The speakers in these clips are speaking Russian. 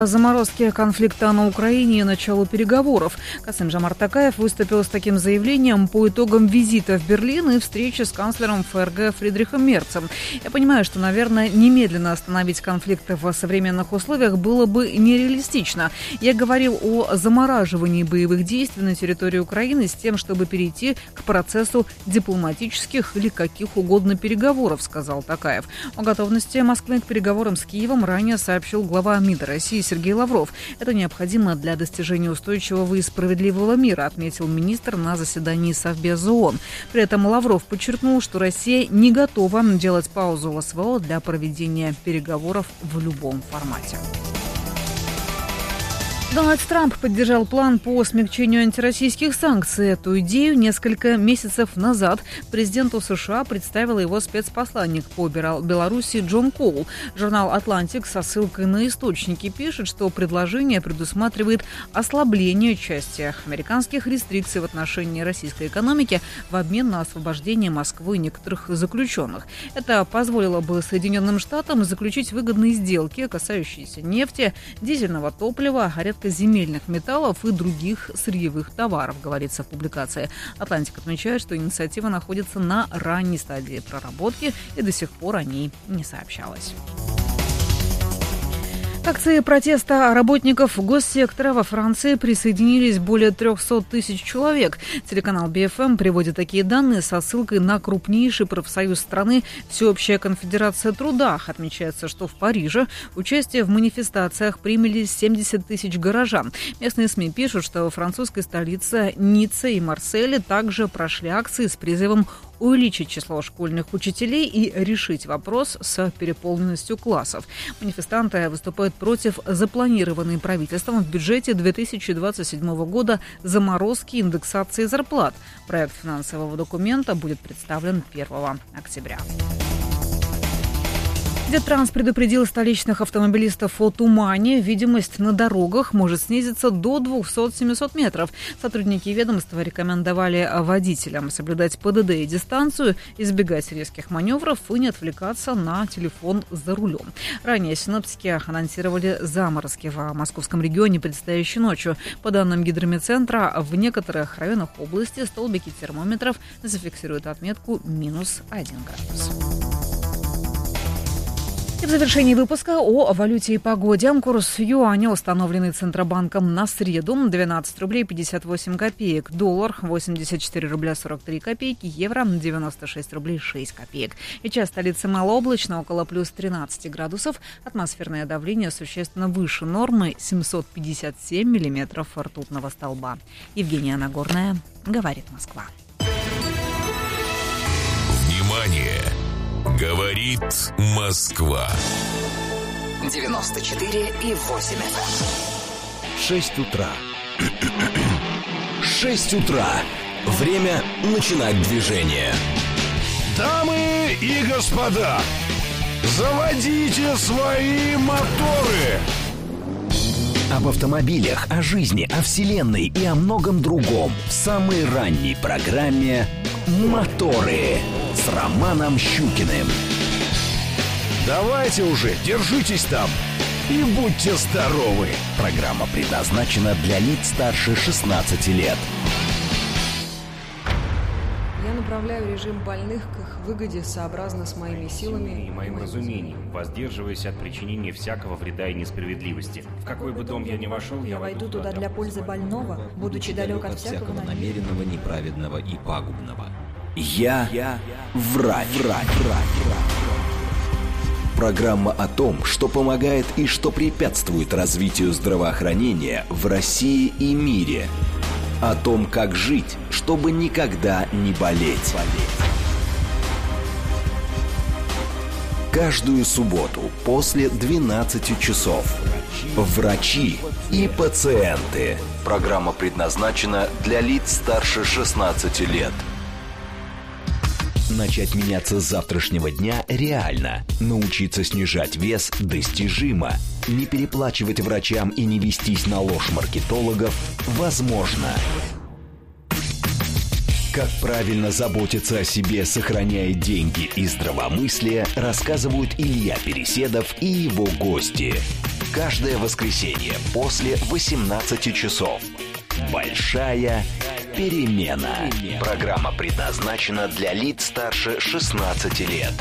О заморозке конфликта на Украине и началу переговоров. Касым-Жомарт Токаев выступил с таким заявлением по итогам визита в Берлин и встречи с канцлером ФРГ Фридрихом Мерцем. Я понимаю, что, наверное, немедленно остановить конфликт в современных условиях было бы нереалистично. Я говорил о замораживании боевых действий на территории Украины с тем, чтобы перейти к процессу дипломатических или каких угодно переговоров, сказал Токаев. О готовности Москвы к переговорам с Киевом ранее сообщил глава МИДа России Сергей Лавров. Это необходимо для достижения устойчивого и справедливого мира, отметил министр на заседании Совбеза ООН. При этом Лавров подчеркнул, что Россия не готова делать паузу в СВО для проведения переговоров в любом формате. Дональд Трамп поддержал план по смягчению антироссийских санкций. Эту идею несколько месяцев назад президенту США представил его спецпосланник по Беларуси Джон Коул. Журнал «Атлантик» со ссылкой на источники пишет, что предложение предусматривает ослабление части американских рестрикций в отношении российской экономики в обмен на освобождение Москвы некоторых заключенных. Это позволило бы Соединенным Штатам заключить выгодные сделки, касающиеся нефти, дизельного топлива, земельных металлов и других сырьевых товаров, говорится в публикации. «Атлантик» отмечает, что инициатива находится на ранней стадии проработки и до сих пор о ней не сообщалось. К акции протеста работников госсектора во Франции присоединились более 300 тысяч человек. Телеканал BFM приводит такие данные со ссылкой на крупнейший профсоюз страны «Всеобщая конфедерация труда». Отмечается, что в Париже участие в манифестациях приняли 70 тысяч горожан. Местные СМИ пишут, что во французской столице Ницце и Марселе также прошли акции с призывом увеличить число школьных учителей и решить вопрос с переполненностью классов. Манифестанты выступают против запланированной правительством в бюджете 2027 года заморозки индексации зарплат. Проект финансового документа будет представлен 1 октября. Транс предупредил столичных автомобилистов о тумане. Видимость на дорогах может снизиться до 200-700 метров. Сотрудники ведомства рекомендовали водителям соблюдать ПДД и дистанцию, избегать резких маневров и не отвлекаться на телефон за рулем. Ранее синоптики анонсировали заморозки в московском регионе предстоящей ночью. По данным гидрометцентра, в некоторых районах области столбики термометров зафиксируют отметку -1 градус. И в завершении выпуска о валюте и погоде. Курс юаня, установленный Центробанком на среду, 12 рублей 58 копеек. Доллар 84 рубля 43 копейки. Евро 96 рублей 6 копеек. Сейчас столица малооблачно, около плюс 13 градусов. Атмосферное давление существенно выше нормы, 757 миллиметров ртутного столба. Евгения Нагорная, говорит Москва. Внимание! Говорит Москва. 94,8 FM. 6 утра. 6 утра. Время начинать движение. Дамы и господа, заводите свои моторы. Об автомобилях, о жизни, о вселенной и о многом другом в самой ранней программе «Моторы» с Романом Щукиным. Давайте уже, держитесь там и будьте здоровы. Программа предназначена для лиц старше 16 лет. Я направляю режим больных к их выгоде сообразно с моими силами и моим разумением, воздерживаясь от причинения всякого вреда и несправедливости. В какой бы дом я ни вошел, я войду туда для пользы больного, будучи далек от всякого намеренного, неправедного и пагубного. Я врач. Программа о том, что помогает и что препятствует развитию здравоохранения в России и мире. О том, как жить, чтобы никогда не болеть. Каждую субботу после 12 часов. Врачи и пациенты. Программа предназначена для лиц старше 16 лет. Начать меняться с завтрашнего дня реально. Научиться снижать вес достижимо. Не переплачивать врачам и не вестись на ложь маркетологов возможно. Как правильно заботиться о себе, сохраняя деньги и здравомыслие, рассказывают Илья Переседов и его гости. каждое воскресенье после 18 часов. Большая перемена. Программа предназначена для лиц старше 16 лет.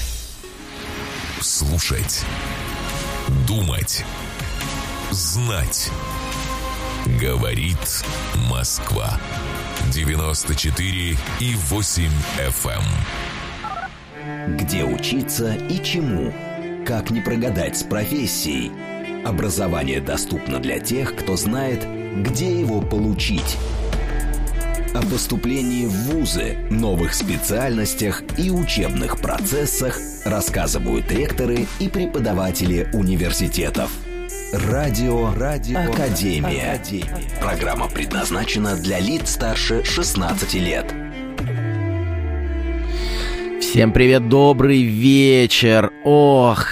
Слушать, думать, знать. Говорит Москва. 94,8 FM. Где учиться и чему? Как не прогадать с профессией? Образование доступно для тех, кто знает, где его получить. О поступлении в вузы, новых специальностях и учебных процессах рассказывают ректоры и преподаватели университетов. Радио Академия. Программа предназначена для лиц старше 16 лет. Всем привет, добрый вечер. Ох,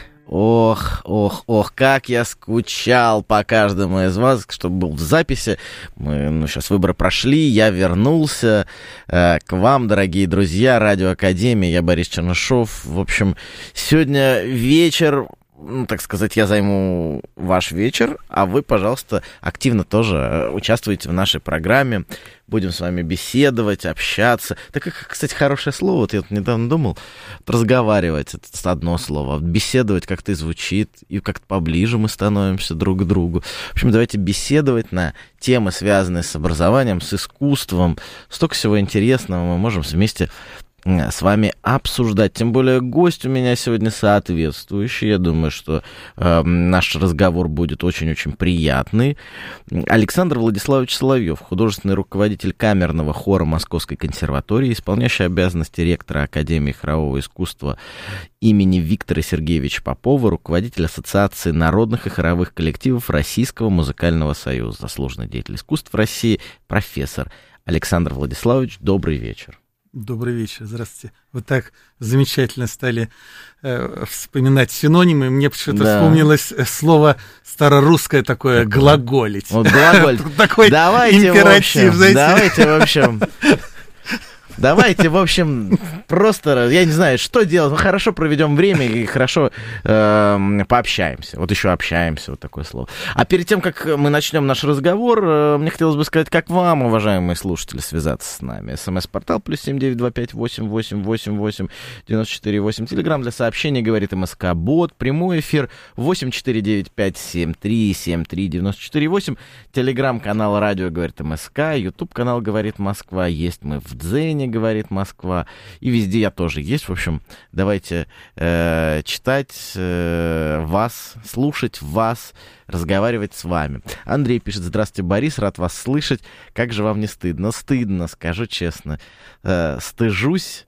как я скучал по каждому из вас, чтобы был в записи. Мы, сейчас выборы прошли, я вернулся к вам, дорогие друзья, Радио Академия, я Борис Чернышов. В общем, сегодня вечер, так сказать, я займу ваш вечер, а вы, пожалуйста, активно тоже участвуйте в нашей программе. Будем с вами беседовать, общаться. Так как, кстати, хорошее слово, вот я тут недавно думал, разговаривать, это одно слово, беседовать как-то и звучит, и как-то поближе мы становимся друг к другу. В общем, давайте беседовать на темы, связанные с образованием, с искусством. Столько всего интересного мы можем вместе с вами обсуждать. Тем более гость у меня сегодня соответствующий. Я думаю, что наш разговор будет очень-очень приятный. Александр Владиславович Соловьев, художественный руководитель камерного хора Московской консерватории, исполняющий обязанности ректора Академии хорового искусства имени Виктора Сергеевича Попова, руководитель Ассоциации народных и хоровых коллективов Российского музыкального союза, заслуженный деятель искусств России, профессор. Александр Владиславович, добрый вечер. Добрый вечер, здравствуйте. Вы так замечательно стали вспоминать синонимы. Мне почему-то вспомнилось слово старорусское такое «глаголить». Вот глаголить. Такой императив, знаете. Давайте, в общем, просто, я не знаю, что делать. Ну, хорошо проведем время и хорошо пообщаемся. Вот еще общаемся, вот такое слово. А перед тем, как мы начнем наш разговор, мне хотелось бы сказать, как вам, уважаемые слушатели, связаться с нами. СМС-портал +7 925 88 88 94 8. Телеграм для сообщений говорит МСК-бот. Прямой эфир 8495 73 73 94 8. Телеграм-канал радио говорит МСК. Ютуб-канал говорит Москва. Есть мы в Дзене, говорит Москва, и везде я тоже есть. В общем, давайте читать вас, слушать вас, разговаривать с вами. Андрей пишет: здравствуйте, Борис, рад вас слышать. Как же вам не стыдно? Стыдно, скажу честно. Стыжусь,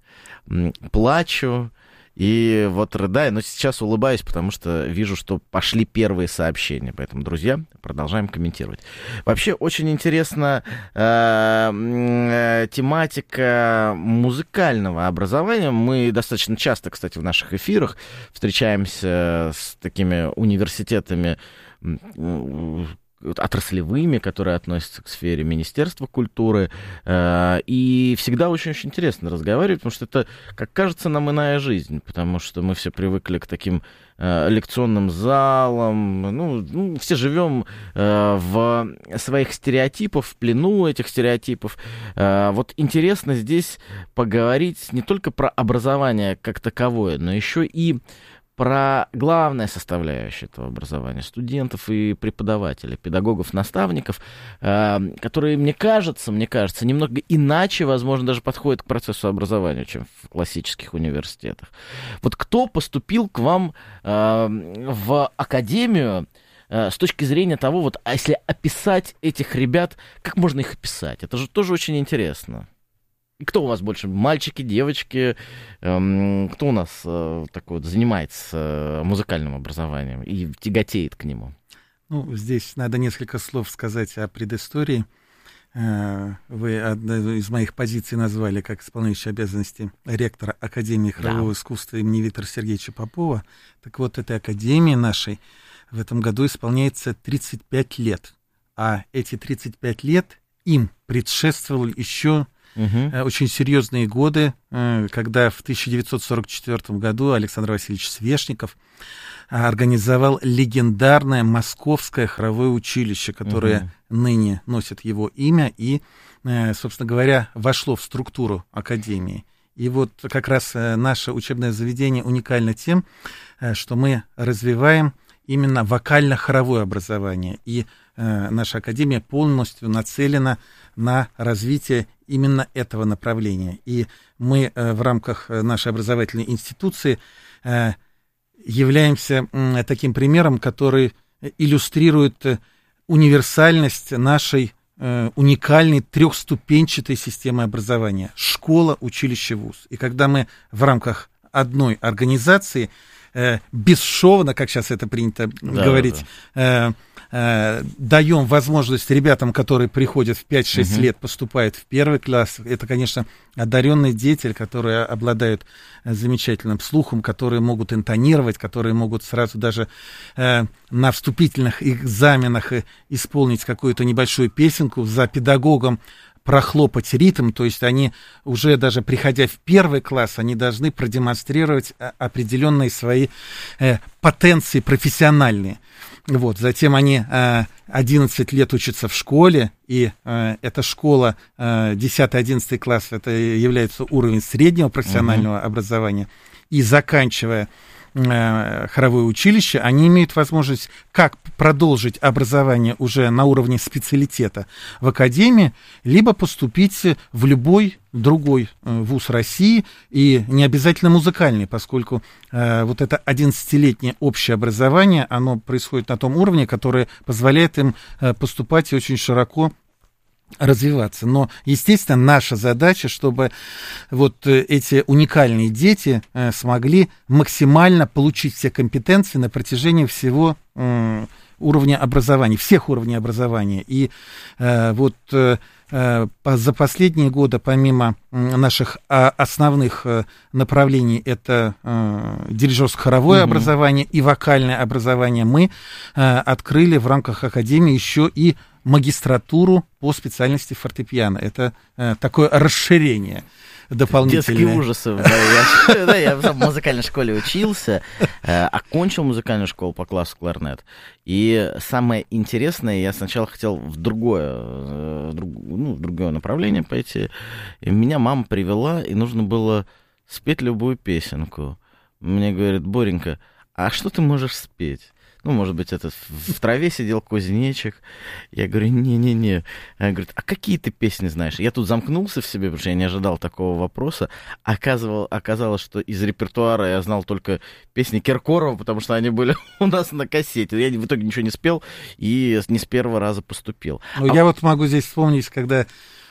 плачу и вот рыдаю, но сейчас улыбаюсь, потому что вижу, что пошли первые сообщения. Поэтому, друзья, продолжаем комментировать. Вообще, очень интересна тематика музыкального образования. Мы достаточно часто, кстати, в наших эфирах встречаемся с такими университетами отраслевыми, которые относятся к сфере Министерства культуры, и всегда очень-очень интересно разговаривать, потому что это, как кажется, нам иная жизнь, потому что мы все привыкли к таким лекционным залам, ну, все живем в своих стереотипах, в плену этих стереотипов. Вот интересно здесь поговорить не только про образование как таковое, но еще и про главная составляющая этого образования, студентов и преподавателей, педагогов, наставников, которые, мне кажется, немного иначе, возможно, даже подходят к процессу образования, чем в классических университетах. Вот кто поступил к вам в академию с точки зрения того, вот, а если описать этих ребят, как можно их описать? Это же тоже очень интересно. И кто у вас больше? Мальчики, девочки? Кто у нас такой вот занимается музыкальным образованием и тяготеет к нему? Ну, здесь надо несколько слов сказать о предыстории. Вы одну из моих позиций назвали как исполняющий обязанности ректора Академии хорового искусства имени Виктора Сергеевича Попова. Так вот, этой академии нашей в этом году исполняется 35 лет. А эти 35 лет им предшествовал еще очень серьезные годы, когда в 1944 году Александр Васильевич Свешников организовал легендарное Московское хоровое училище, которое ныне носит его имя и, собственно говоря, вошло в структуру Академии. И вот как раз наше учебное заведение уникально тем, что мы развиваем именно вокально-хоровое образование. И наша Академия полностью нацелена на развитие именно этого направления. И мы в рамках нашей образовательной институции являемся таким примером, который иллюстрирует универсальность нашей уникальной трехступенчатой системы образования. Школа, училище, вуз. И когда мы в рамках одной организации бесшовно, как сейчас это принято говорить, даем возможность ребятам, которые приходят в 5-6 лет, поступают в первый класс. Это, конечно, одаренные дети, которые обладают замечательным слухом, которые могут интонировать, которые могут сразу даже на вступительных экзаменах исполнить какую-то небольшую песенку, за педагогом прохлопать ритм, то есть они уже даже приходя в первый класс, они должны продемонстрировать определенные свои потенции профессиональные. Вот. Затем они 11 лет учатся в школе, и эта школа 10-11 класс, это является уровень среднего профессионального образования, и заканчивая хоровое училище, они имеют возможность как продолжить образование уже на уровне специалитета в академии, либо поступить в любой другой вуз России, и не обязательно музыкальный, поскольку вот это 11-летнее общее образование, оно происходит на том уровне, который позволяет им поступать очень широко развиваться. Но, естественно, наша задача, чтобы вот эти уникальные дети смогли максимально получить все компетенции на протяжении всего уровня образования, всех уровней образования. И вот за последние годы, помимо наших основных направлений, это дирижерско-хоровое образование и вокальное образование, мы открыли в рамках Академии еще и магистратуру по специальности фортепиано. Это такое расширение дополнительное. Детские ужасы. Я в музыкальной школе учился, окончил музыкальную школу по классу кларнет. И самое интересное, я сначала хотел в другое направление пойти. И меня мама привела, и нужно было спеть любую песенку. Мне говорит: Боренька, а что ты можешь спеть? Ну, может быть, это в траве сидел кузнечик. Я говорю: не-не-не. Она говорит: а какие ты песни знаешь? Я тут замкнулся в себе, потому что я не ожидал такого вопроса. Оказалось, что из репертуара я знал только песни Киркорова, потому что они были у нас на кассете. Я в итоге ничего не спел и не с первого раза поступил. Ну, я вот могу здесь вспомнить, когда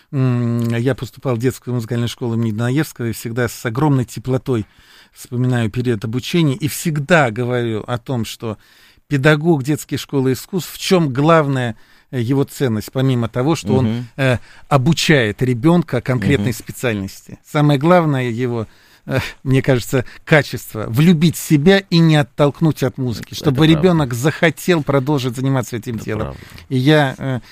я поступал в детскую музыкальную школу имени Донаевского, и всегда с огромной теплотой вспоминаю период обучения, и всегда говорю о том, что педагог детской школы искусств, в чем главная его ценность, помимо того, что он обучает ребенка конкретной специальности. Самое главное его, мне кажется, качество — влюбить себя и не оттолкнуть от музыки, чтобы ребенок захотел продолжить заниматься этим делом. Правда. И я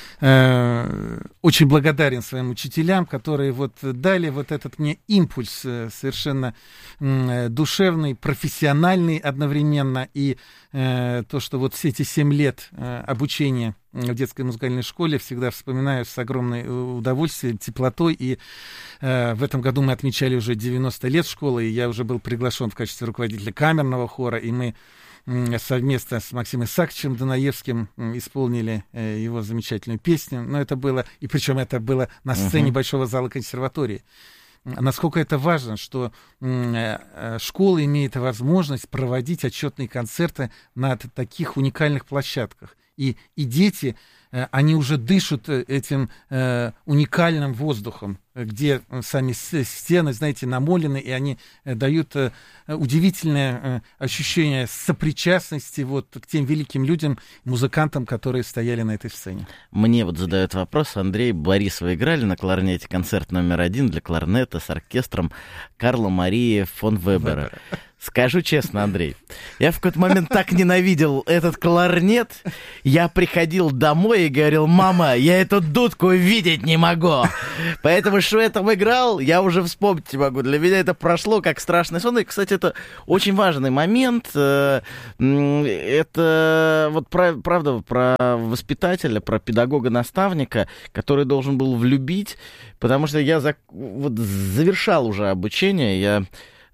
очень благодарен своим учителям, которые вот дали вот этот мне импульс совершенно душевный, профессиональный одновременно. И то, что вот все эти 7 лет обучения в детской музыкальной школе всегда вспоминаю с огромным удовольствием, теплотой. И в этом году мы отмечали уже 90 лет школы, и я уже был приглашен в качестве руководителя камерного хора, и мы совместно с Максимом Исааковичем Донаевским исполнили его замечательную песню. Но это было, и причем это было на сцене Большого зала консерватории. Насколько это важно, что школа имеет возможность проводить отчетные концерты на таких уникальных площадках. И дети, они уже дышат этим уникальным воздухом, где сами стены, знаете, намолены, и они дают удивительное ощущение сопричастности вот к тем великим людям, музыкантам, которые стояли на этой сцене. Мне вот задают вопрос: Андрей, Борис, вы играли на кларнете концерт номер 1 для кларнета с оркестром Карла Марии фон Вебера? Скажу честно, Андрей, я в какой-то момент так ненавидел этот кларнет, я приходил домой и говорил: мама, я эту дудку видеть не могу. Поэтому, что я там играл, я уже вспомнить не могу. Для меня это прошло как страшный сон. И, кстати, это очень важный момент. Это вот правда про воспитателя, про педагога-наставника, который должен был влюбить, потому что я завершал уже обучение, я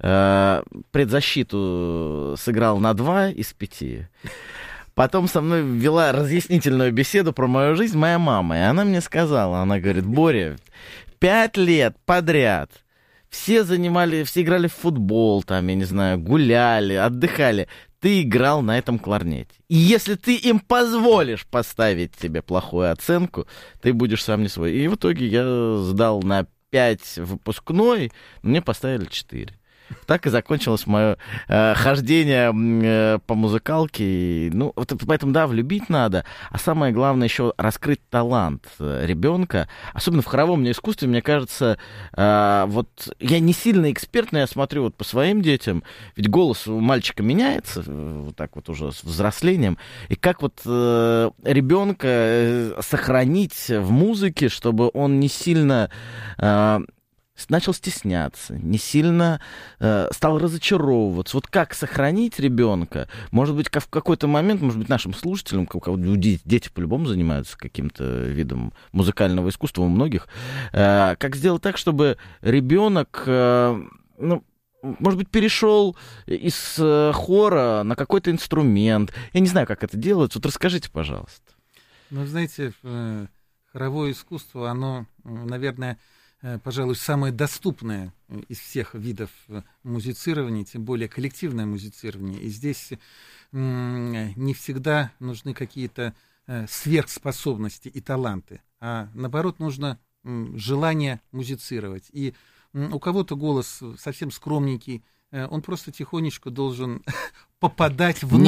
предзащиту сыграл на 2 из 5. Потом со мной вела разъяснительную беседу про мою жизнь моя мама. И она мне сказала, она говорит: Боря, 5 лет подряд все играли в футбол, там, я не знаю, гуляли, отдыхали. Ты играл на этом кларнете. И если ты им позволишь поставить тебе плохую оценку, ты будешь сам не свой. И в итоге я сдал на 5 выпускной, но мне поставили 4. Так и закончилось мое хождение по музыкалке. Ну, вот поэтому, да, влюбить надо. А самое главное еще раскрыть талант ребенка. Особенно в хоровом искусстве, мне кажется, вот я не сильно эксперт, но я смотрю вот по своим детям. Ведь голос у мальчика меняется, вот так вот уже с взрослением. И как вот ребенка сохранить в музыке, чтобы он не сильно... начал стесняться, не сильно стал разочаровываться. Вот как сохранить ребенка? Может быть, в какой-то момент, может быть, нашим слушателям, дети по-любому занимаются каким-то видом музыкального искусства у многих, как сделать так, чтобы ребенок, может быть, перешел из хора на какой-то инструмент? Я не знаю, как это делается. Вот расскажите, пожалуйста. Ну, знаете, хоровое искусство, оно, наверное, пожалуй, самое доступное из всех видов музицирования, тем более коллективное музицирование. И здесь не всегда нужны какие-то сверхспособности и таланты, а наоборот нужно желание музицировать. И у кого-то голос совсем скромненький, он просто тихонечко должен попадать в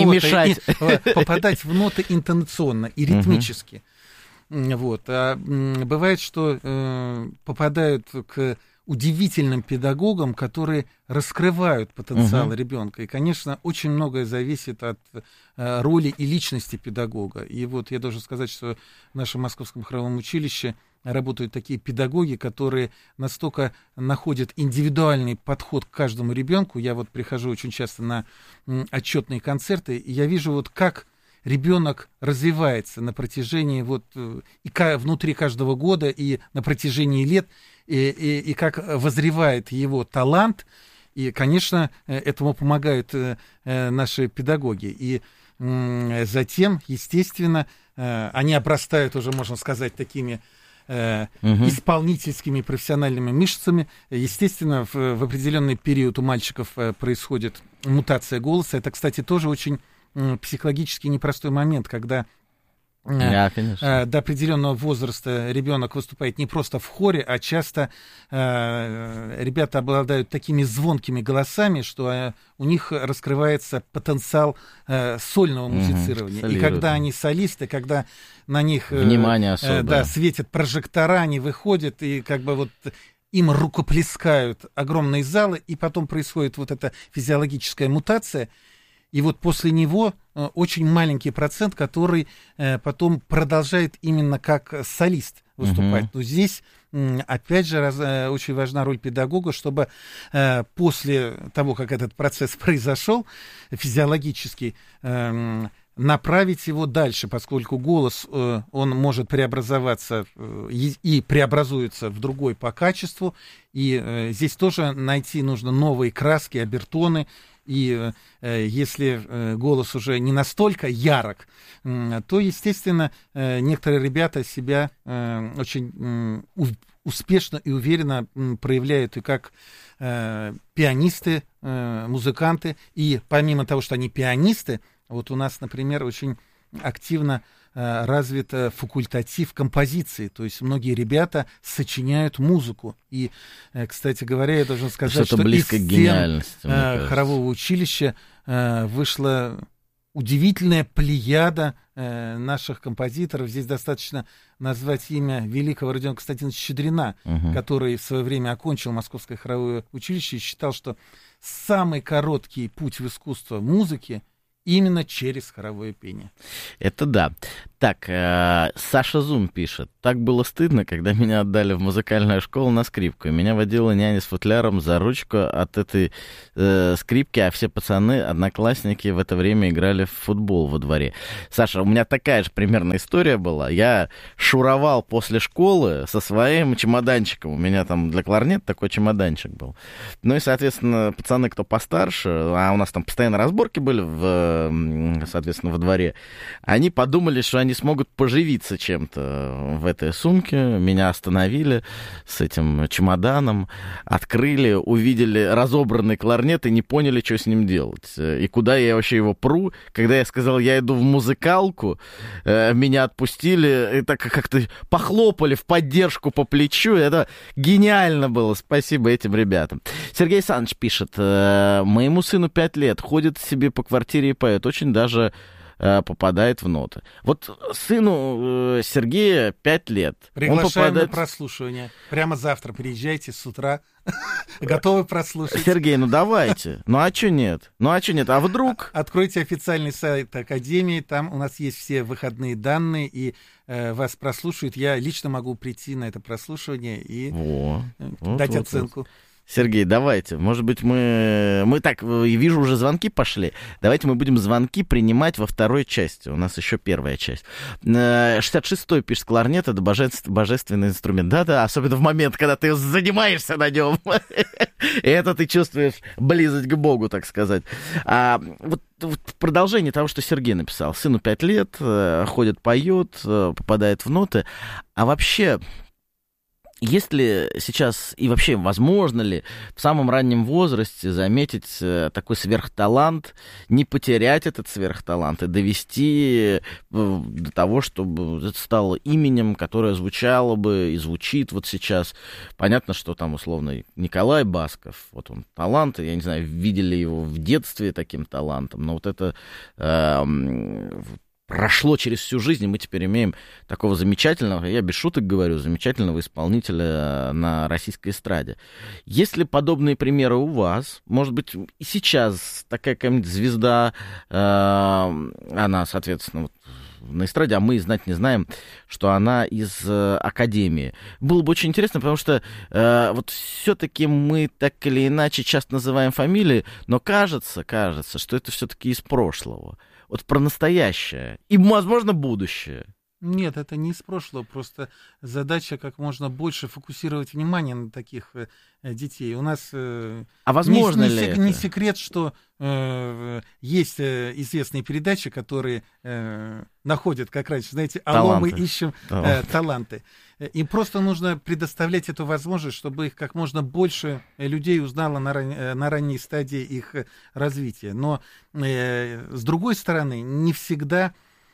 ноты интонационно и ритмически. Вот. А бывает, что попадают к удивительным педагогам, которые раскрывают потенциал ребенка. И, конечно, очень многое зависит от роли и личности педагога. И вот я должен сказать, что в нашем Московском хоровом училище работают такие педагоги, которые настолько находят индивидуальный подход к каждому ребенку. Я вот прихожу очень часто на отчетные концерты, и я вижу, вот как ребенок развивается на протяжении внутри каждого года и на протяжении лет, и как возревает его талант. И, конечно, этому помогают наши педагоги. И затем, естественно, они обрастают уже, можно сказать, такими исполнительскими профессиональными мышцами. Естественно, в определенный период у мальчиков происходит мутация голоса. Это, кстати, тоже очень психологически непростой момент, когда до определенного возраста ребенок выступает не просто в хоре, а часто ребята обладают такими звонкими голосами, что у них раскрывается потенциал сольного музицирования. И когда они солисты, когда на них внимание особое, светят прожектора, они выходят и как бы вот им рукоплескают огромные залы, и потом происходит вот эта физиологическая мутация. И вот после него очень маленький процент, который потом продолжает именно как солист выступать. Но здесь, опять же, очень важна роль педагога, чтобы после того, как этот процесс произошел физиологически, направить его дальше, поскольку голос, он может преобразоваться и преобразуется в другой по качеству. И здесь тоже найти нужно новые краски, обертоны. И если голос уже не настолько ярок, то, естественно, некоторые ребята себя очень успешно и уверенно проявляют и как пианисты, музыканты. И помимо того, что они пианисты, вот у нас, например, очень активно развит факультатив композиции, то есть многие ребята сочиняют музыку. И, кстати говоря, я должен сказать, что из стен хорового училища вышло удивительная плеяда наших композиторов. Здесь достаточно назвать имя великого Родиона Константиновича Щедрина, который в свое время окончил Московское хоровое училище и считал, что самый короткий путь в искусство музыки именно через хоровое пение. Это да. Так, Саша Зум пишет. Так было стыдно, когда меня отдали в музыкальную школу на скрипку. И меня водила няня с футляром за ручку от этой скрипки, а все пацаны, одноклассники в это время играли в футбол во дворе. Саша, у меня такая же примерно история была. Я шуровал после школы со своим чемоданчиком. У меня там для кларнета такой чемоданчик был. Ну и, соответственно, пацаны, кто постарше, а у нас там постоянно разборки были, соответственно, во дворе, они подумали, что они смогут поживиться чем-то в этой сумке. Меня остановили с этим чемоданом, открыли, увидели разобранный кларнет и не поняли, что с ним делать. И куда я вообще его пру. Когда я сказал, я иду в музыкалку, меня отпустили и так как-то похлопали в поддержку по плечу. Это гениально было. Спасибо этим ребятам. Сергей Саныч пишет. Моему сыну 5 лет. Ходит себе по квартире и поет. Очень даже попадает в ноты. Вот сыну Сергея 5 лет. Приглашаем на прослушивание. Прямо завтра приезжайте с утра. Готовы прослушать. Сергей, ну давайте. Ну а что нет? А вдруг? Откройте официальный сайт Академии. Там у нас есть все выходные данные. И вас прослушают. Я лично могу прийти на это прослушивание и дать оценку. Сергей, давайте, может быть, мы так, вижу, уже звонки пошли. Давайте мы будем звонки принимать во второй части. У нас еще первая часть. 66-й пишет, кларнет — это божественный инструмент. Да-да, особенно в момент, когда ты занимаешься на нем. И это ты чувствуешь близость к Богу, так сказать. Вот продолжение того, что Сергей написал. Сыну 5 лет, ходит, поет, попадает в ноты. А вообще... Есть ли сейчас и вообще возможно ли в самом раннем возрасте заметить такой сверхталант, не потерять этот сверхталант и довести до того, чтобы это стало именем, которое звучало бы и звучит вот сейчас? Понятно, что там условно Николай Басков, вот он талант, я не знаю, видели его в детстве таким талантом, но вот это... прошло через всю жизнь, и мы теперь имеем такого замечательного, я без шуток говорю, замечательного исполнителя на российской эстраде. Есть ли подобные примеры у вас? Может быть, и сейчас такая какая-нибудь звезда, она, соответственно, вот на эстраде, а мы знать не знаем, что она из Академии. Было бы очень интересно, потому что вот все-таки мы так или иначе часто называем фамилии, но кажется, что это все-таки из прошлого. Вот про настоящее и, возможно, будущее. Нет, это не из прошлого, просто задача как можно больше фокусировать внимание на таких детей. У нас возможно ли это? Не секрет, что есть известные передачи, которые находят, как раньше, знаете, алло, мы ищем таланты. Им просто нужно предоставлять эту возможность, чтобы их как можно больше людей узнало на ранней стадии их развития. Но, с другой стороны, не всегда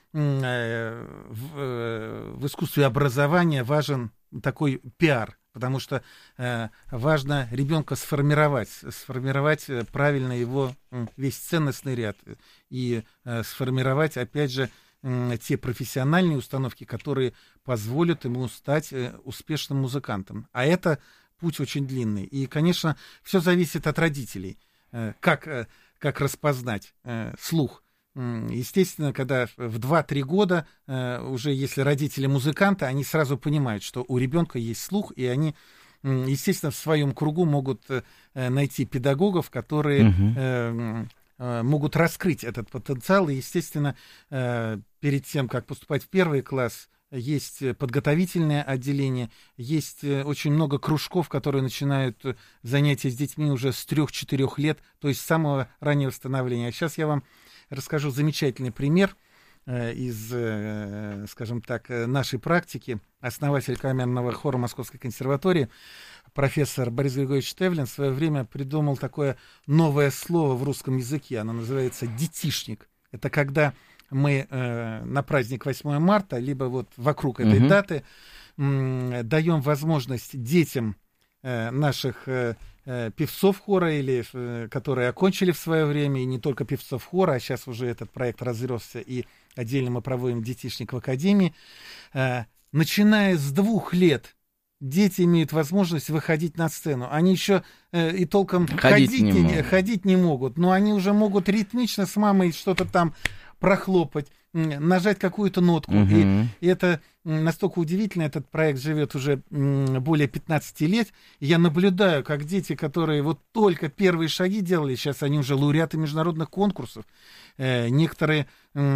в искусстве образования важен такой пиар, потому что важно ребенка сформировать правильно его весь ценностный ряд и сформировать, опять же, те профессиональные установки, которые позволят ему стать успешным музыкантом. А это путь очень длинный. И, конечно, все зависит от родителей. Как распознать слух? Естественно, когда в 2-3 года, уже если родители музыканты, они сразу понимают, что у ребенка есть слух, и они, естественно, в своем кругу могут найти педагогов, которые могут раскрыть этот потенциал. И, естественно, перед тем, как поступать в 1 класс, есть подготовительное отделение, есть очень много кружков, которые начинают занятия с детьми уже с 3-4 лет, то есть с самого раннего становления. А сейчас я вам расскажу замечательный пример из, скажем так, нашей практики. Основатель камерного хора Московской консерватории, профессор Борис Григорьевич Тевлин, в свое время придумал такое новое слово в русском языке. Оно называется «детишник». Это когда мы на праздник 8 марта, либо вот вокруг этой даты даем возможность детям наших певцов хора, или которые окончили в свое время, и не только певцов хора, а сейчас уже этот проект разросся, и отдельно мы проводим детишник в академии. Начиная с 2 лет дети имеют возможность выходить на сцену. Они еще и толком ходить не могут, но они уже могут ритмично с мамой что-то там прохлопать, нажать какую-то нотку. И это настолько удивительно. Этот проект живет уже более 15 лет. И я наблюдаю, как дети, которые вот только первые шаги делали, сейчас они уже лауреаты международных конкурсов. Некоторые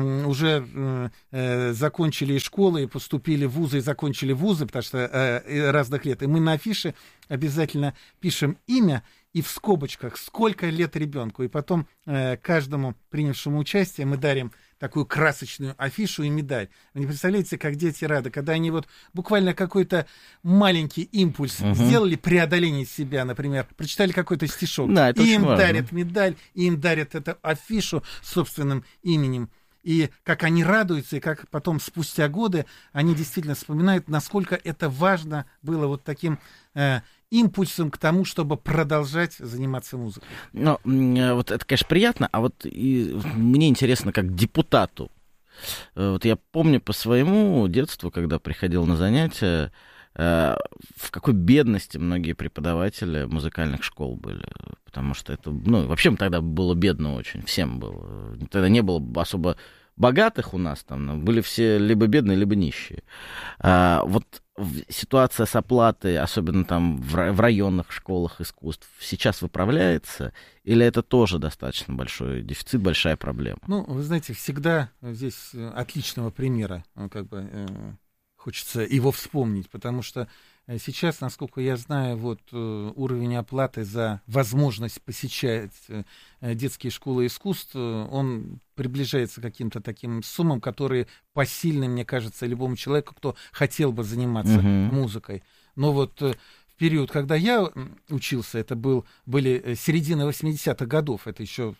уже закончили и школы, и поступили в вузы, и закончили вузы, потому что разных лет. И мы на афише обязательно пишем имя и в скобочках, сколько лет ребенку. И потом каждому принявшему участие мы дарим такую красочную афишу и медаль. Вы не представляете, как дети рады, когда они вот буквально какой-то маленький импульс сделали, преодоление себя, например, прочитали какой-то стишок, да, и им дарят медаль, и им дарят эту афишу с собственным именем. И как они радуются, и как потом, спустя годы, они действительно вспоминают, насколько это важно было вот таким импульсом к тому, чтобы продолжать заниматься музыкой. Ну, вот это, конечно, приятно, а вот мне интересно, как депутату. Вот я помню по своему детству, когда приходил на занятия, в какой бедности многие преподаватели музыкальных школ были. Потому что это, вообще тогда было бедно очень, всем было. Тогда не было особо богатых у нас там, были все либо бедные, либо нищие. Вот ситуация с оплатой, особенно там в районных школах искусств, сейчас выправляется? Или это тоже достаточно большой дефицит, большая проблема? Вы знаете, всегда здесь отличного примера, хочется его вспомнить, потому что сейчас, насколько я знаю, вот уровень оплаты за возможность посещать детские школы искусств, он приближается к каким-то таким суммам, которые посильны, мне кажется, любому человеку, кто хотел бы заниматься музыкой. Но вот в период, когда я учился, это были середина 80-х годов, это еще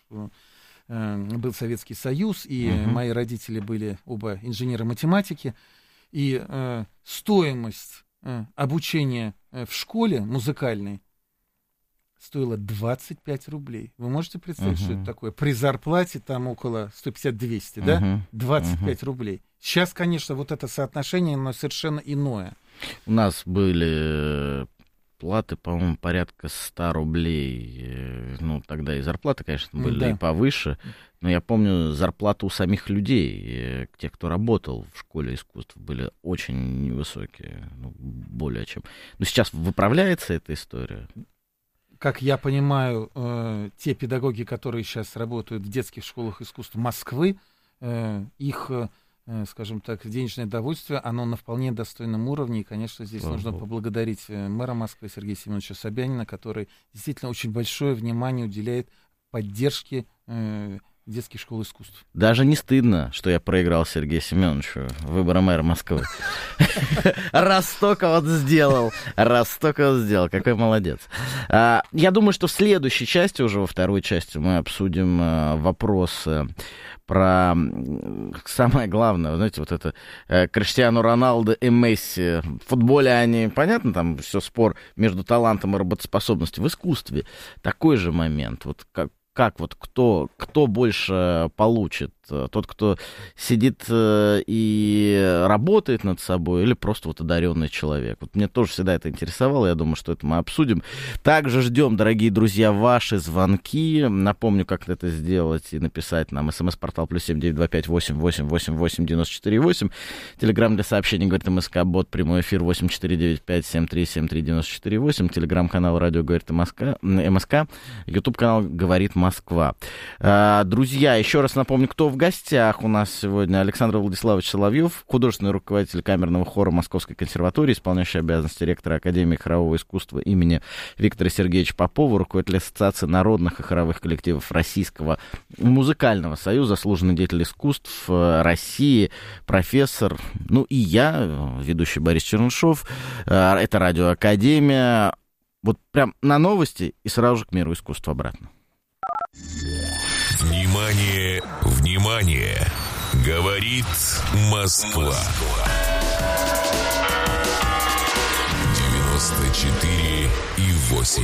был Советский Союз, и мои родители были оба инженеры-математики, и стоимость обучения в школе музыкальной стоило 25 рублей. Вы можете представить, что это такое? При зарплате там около 150-200, да? 25 рублей. Сейчас, конечно, вот это соотношение, оно совершенно иное. У нас были платы, по-моему, порядка 100 рублей. Тогда и зарплаты, конечно, были и повыше. Но я помню, зарплаты у самих людей, тех, кто работал в школе искусств, были очень невысокие, более чем. Но сейчас выправляется эта история? Как я понимаю, те педагоги, которые сейчас работают в детских школах искусств Москвы, их, скажем так, денежное довольствие, оно на вполне достойном уровне. И, конечно, здесь нужно поблагодарить мэра Москвы Сергея Семеновича Собянина, который действительно очень большое внимание уделяет поддержке детских школ искусств. Даже не стыдно, что я проиграл Сергею Семеновичу выборы мэра Москвы. Раз только вот сделал. Какой молодец. Я думаю, что в следующей части, уже во второй части, мы обсудим вопросы про самое главное, знаете, вот это Криштиану Роналду и Месси. В футболе они, понятно, там все спор между талантом и работоспособностью. В искусстве такой же момент. Вот как вот кто больше получит? Тот, кто сидит и работает над собой, или просто вот одаренный человек? Вот мне тоже всегда это интересовало, я думаю, что это мы обсудим. Также ждем, дорогие друзья, ваши звонки. Напомню, как это сделать и написать нам. СМС-портал +7 925 888 94 8. Телеграм для сообщений говорит МСК, бот, прямой эфир 8495 73 73 94 8. Телеграм-канал радио говорит МСК. Ютуб-канал говорит Москва. Друзья, еще раз напомню, кто в гостях у нас сегодня. Александр Владиславович Соловьев, художественный руководитель камерного хора Московской консерватории, исполняющий обязанности ректора Академии хорового искусства имени Виктора Сергеевича Попова, руководитель Ассоциации народных и хоровых коллективов Российского музыкального союза, заслуженный деятель искусств России, профессор, и я, ведущий Борис Чернышов. Это Радио Академия. Вот прям на новости и сразу же к миру искусства обратно. Внимание, внимание! Говорит Москва. и 8.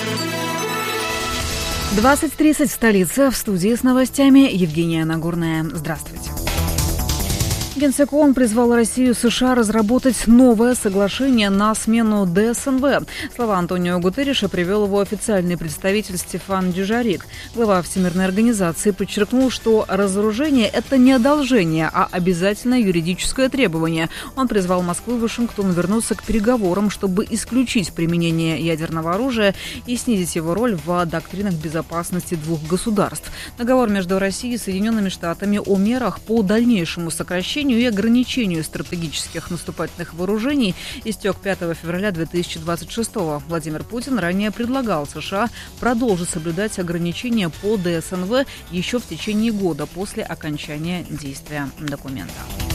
20:30 в столице. В студии с новостями Евгения Нагорная. Здравствуйте. Генсек ООН призвал Россию и США разработать новое соглашение на смену ДСНВ. Слова Антонио Гутерриша привел его официальный представитель Стефан Дюжарик. Глава Всемирной организации подчеркнул, что разоружение – это не одолжение, а обязательное юридическое требование. Он призвал Москву и Вашингтон вернуться к переговорам, чтобы исключить применение ядерного оружия и снизить его роль в доктринах безопасности двух государств. Договор между Россией и Соединенными Штатами о мерах по дальнейшему сокращению и ограничению стратегических наступательных вооружений истек 5 февраля 2026 года. Владимир Путин ранее предлагал США продолжить соблюдать ограничения по ДСНВ еще в течение года после окончания действия документа.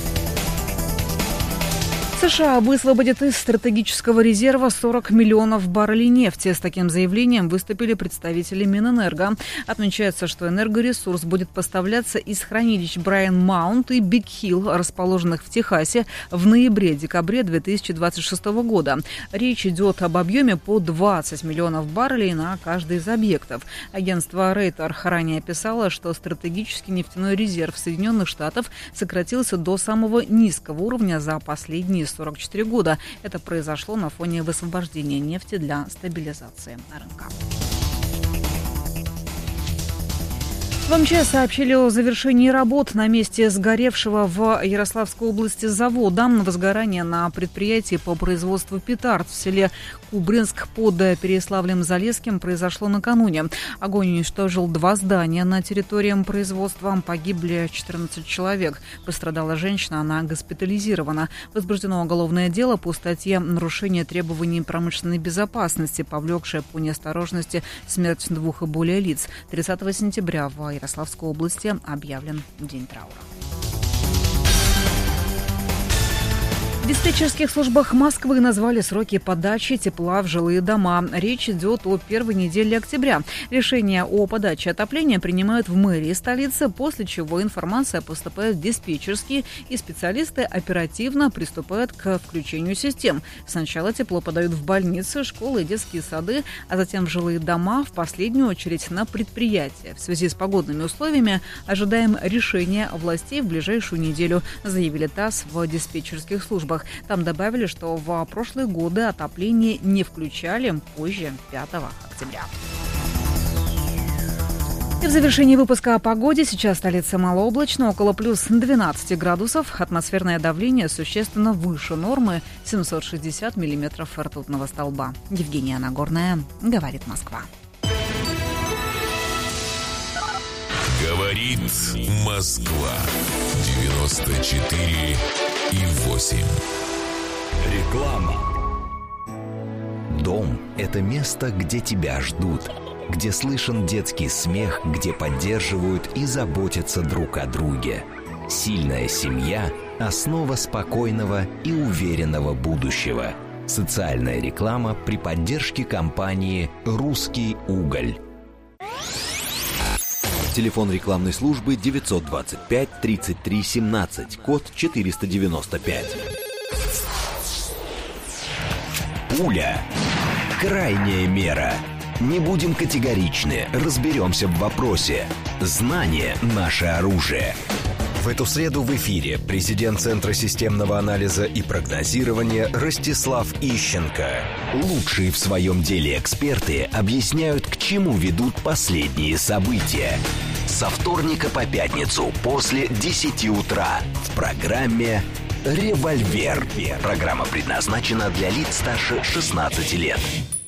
США высвободят из стратегического резерва 40 миллионов баррелей нефти. С таким заявлением выступили представители Минэнерго. Отмечается, что энергоресурс будет поставляться из хранилищ Брайан-Маунт и Биг-Хилл, расположенных в Техасе, в ноябре-декабре 2026 года. Речь идет об объеме по 20 миллионов баррелей на каждый из объектов. Агентство Рейтер ранее писало, что стратегический нефтяной резерв Соединенных Штатов сократился до самого низкого уровня за последние 44 года. Это произошло на фоне высвобождения нефти для стабилизации рынка. В МЧС сообщили о завершении работ на месте сгоревшего в Ярославской области завода. Возгорание на предприятии по производству петард в селе Кубринск под Переяславлем-Залесским произошло накануне. Огонь уничтожил 2 здания на территории производства. Погибли 14 человек. Пострадала женщина, она госпитализирована. Возбуждено уголовное дело по статье «Нарушение требований промышленной безопасности», повлекшее по неосторожности смерть 2 и более лиц. 30 сентября в Ярославской области объявлен день траура. В диспетчерских службах Москвы назвали сроки подачи тепла в жилые дома. Речь идет о первой неделе октября. Решение о подаче отопления принимают в мэрии столицы, после чего информация поступает в диспетчерские, и специалисты оперативно приступают к включению систем. Сначала тепло подают в больницы, школы и детские сады, а затем в жилые дома, в последнюю очередь на предприятия. В связи с погодными условиями ожидаем решения властей в ближайшую неделю, заявили ТАСС в диспетчерских службах. Там добавили, что в прошлые годы отопление не включали позже 5 октября. И в завершении выпуска о погоде. Сейчас столица малооблачно, около плюс 12 градусов. Атмосферное давление существенно выше нормы, 760 миллиметров ртутного столба. Евгения Нагорная, говорит Москва. Говорит Москва. 94,8. Реклама. Дом – это место, где тебя ждут, где слышен детский смех, где поддерживают и заботятся друг о друге. Сильная семья – основа спокойного и уверенного будущего. Социальная реклама при поддержке компании «Русский уголь». Телефон рекламной службы 925 33 17, код 495. Пуля. Крайняя мера. Не будем категоричны, разберемся в вопросе. Знание – наше оружие. В эту среду в эфире президент Центра системного анализа и прогнозирования Ростислав Ищенко. Лучшие в своем деле эксперты объясняют, к чему ведут последние события. Со вторника по пятницу после 10 утра в программе «Револьвер». Программа предназначена для лиц старше 16 лет.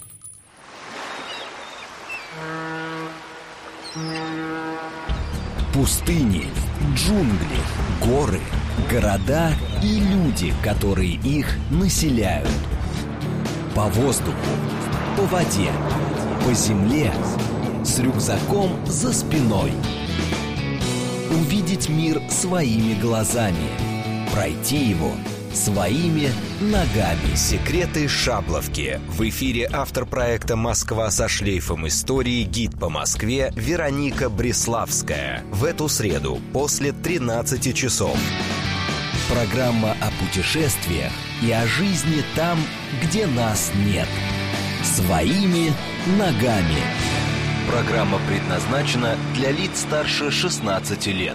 Пустыни, джунгли, горы, города и люди, которые их населяют. По воздуху, по воде, по земле, с рюкзаком за спиной. Увидеть мир своими глазами, пройти его своими ногами. Секреты Шабловки. В эфире автор проекта «Москва со шлейфом истории», гид по Москве Вероника Бреславская. В эту среду после 13 часов. Программа о путешествиях и о жизни там, где нас нет. Своими ногами. Программа предназначена для лиц старше 16 лет.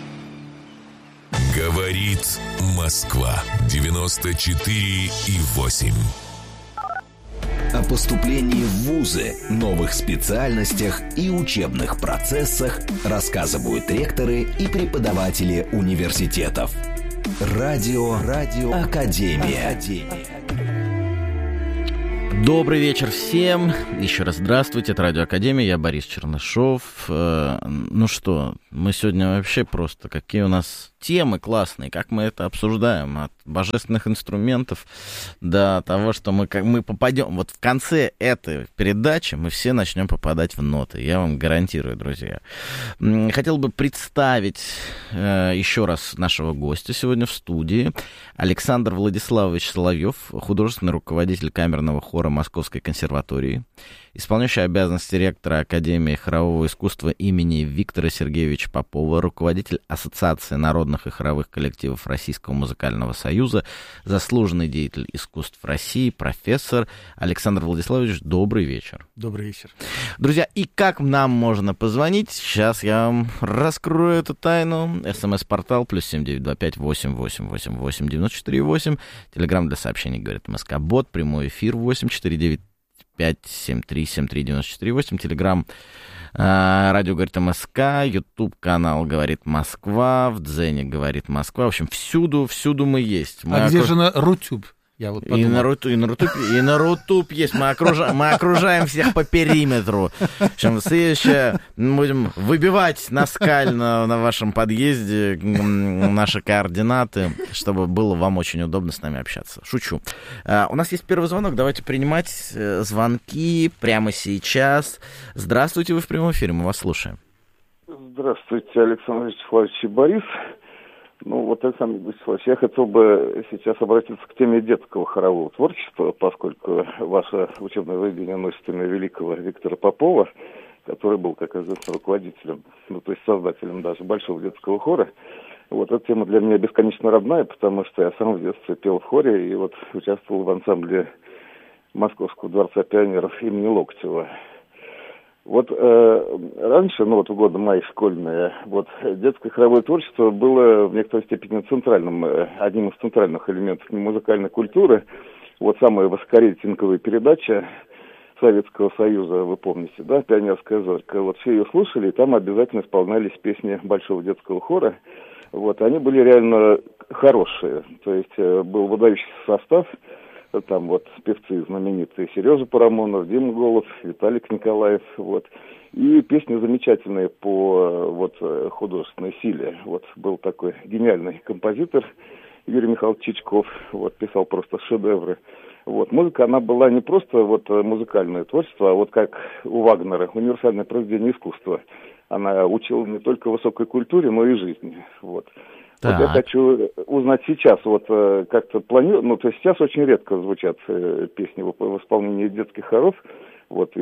Говорит Москва 94,8. О поступлении в вузы, новых специальностях и учебных процессах рассказывают ректоры и преподаватели университетов. Радио Академия. Добрый вечер всем. Еще раз здравствуйте. Это Радио Академия. Я Борис Чернышов. Ну что, мы сегодня вообще просто... Какие у нас темы классные, как мы это обсуждаем. От божественных инструментов до того, что мы попадем... Вот в конце этой передачи мы все начнем попадать в ноты. Я вам гарантирую, друзья. Хотел бы представить еще раз нашего гостя сегодня в студии. Александр Владиславович Соловьев, художественный руководитель камерного хора Московской консерватории, исполняющий обязанности ректора Академии хорового искусства имени Виктора Сергеевича Попова, руководитель Ассоциации народных и хоровых коллективов Российского музыкального союза, заслуженный деятель искусств России, профессор Александр Владиславович, добрый вечер. Добрый вечер. Друзья, и как нам можно позвонить? Сейчас я вам раскрою эту тайну. СМС-портал +7 925 888 8948. Телеграм для сообщений «Говорит МСК», бот, прямой эфир 849-573-73-94-8, Телеграм радио «Говорит МСК», Ютуб канал «Говорит Москва», в Дзене «Говорит Москва». В общем, всюду мы есть. Где же на Рутюб? Я вот и на Рутуб есть. Мы окружаем всех по периметру. В общем, следующее будем выбивать наскально на вашем подъезде наши координаты, чтобы было вам очень удобно с нами общаться. Шучу. У нас есть первый звонок. Давайте принимать звонки прямо сейчас. Здравствуйте, вы в прямом эфире, мы вас слушаем. Здравствуйте, Александр Вячеславович и Борис. Ну, вот, Александр Вячеславович, я хотел бы сейчас обратиться к теме детского хорового творчества, поскольку ваше учебное заведение носит имя великого Виктора Попова, который был, как известно, руководителем, то есть создателем даже большого детского хора. Вот эта тема для меня бесконечно родная, потому что я сам в детстве пел в хоре и вот участвовал в ансамбле Московского дворца пионеров имени Локтева. Вот раньше, в годы мои школьные, детское хоровое творчество было в некоторой степени одним из центральных элементов музыкальной культуры. Вот самая высокорейтинговая передача Советского Союза, вы помните, да, «Пионерская зорька». Вот все ее слушали, и там обязательно исполнялись песни большого детского хора. Вот, они были реально хорошие, то есть был выдающийся состав. Там певцы знаменитые: Сережа Парамонов, Дима Голуб, Виталик Николаев, И песни замечательные по художественной силе. Был такой гениальный композитор Юрий Михайлович Чичков, писал просто шедевры. Музыка, она была не просто музыкальное творчество, а как у Вагнера, универсальное произведение искусства. Она учила не только высокой культуре, но и жизни. Я хочу узнать сейчас, как-то планирую, то есть сейчас очень редко звучат песни в исполнении детских хоров, как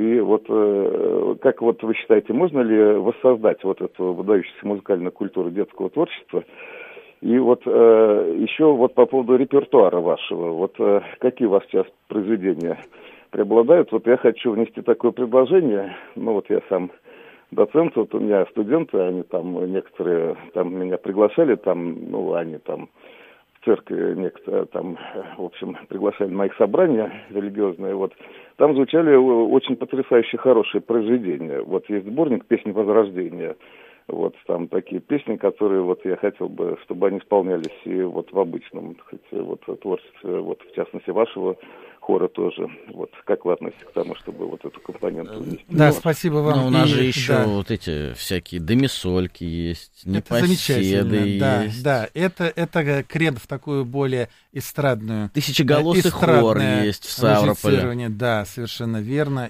вы считаете, можно ли воссоздать эту выдающуюся музыкальную культуру детского творчества? И еще по поводу репертуара вашего, какие у вас сейчас произведения преобладают? Я хочу внести такое предложение, я сам доцент, у меня студенты, они там, некоторые там меня приглашали, они там в церкви некоторые там, приглашали на их собрания религиозные, там звучали очень потрясающие, хорошие произведения. Есть сборник «Песни Возрождения», там такие песни, которые я хотел бы, чтобы они исполнялись и в обычном творчестве, в частности вашего хора тоже. Как вы относитесь к тому, чтобы эту компоненту внести? Да, спасибо вам. У нас же еще эти всякие домисольки есть, непоседы есть. Да, это крен в такую более эстрадную. Тысячеголосый хор есть в Ставрополе. Да, совершенно верно.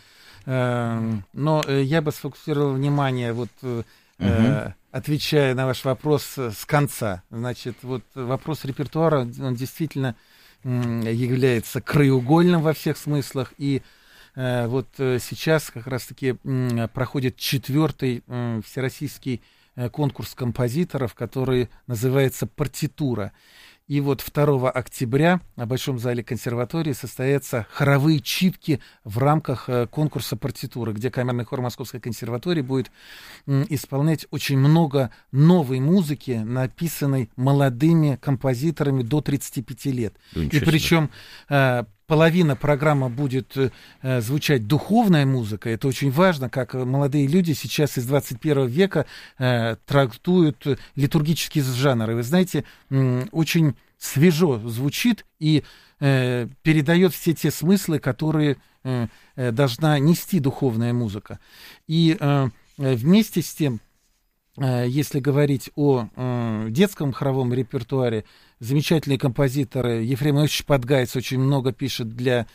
Но я бы сфокусировал внимание отвечая на ваш вопрос с конца. Значит, вопрос репертуара, он действительно является краеугольным во всех смыслах. И сейчас как раз-таки проходит 4-й всероссийский конкурс композиторов, который называется «Партитура». И вот 2 октября в Большом зале консерватории состоятся хоровые читки в рамках конкурса партитуры, где камерный хор Московской консерватории будет исполнять очень много новой музыки, написанной молодыми композиторами до 35 лет. И причем половина программы будет звучать духовная музыка. Это очень важно, как молодые люди сейчас из 21 века трактуют литургические жанры. Вы знаете, очень свежо звучит и передает все те смыслы, которые должна нести духовная музыка. И вместе с тем, если говорить о детском хоровом репертуаре, замечательные композиторы, Ефрем Иосифович Подгайц очень много пишет для